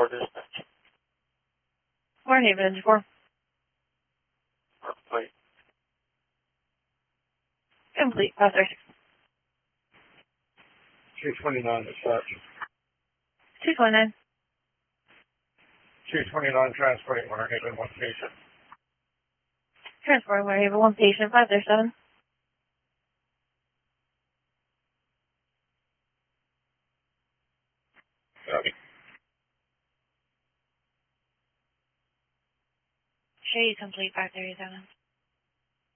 4 dispatch. Warhaven, 4. Plate. Complete. 536. 229 dispatch. 229. 229 transporting Warhaven, 1 patient. Transporting Warhaven, 1 patient. 537. Copy. Shade complete. 537.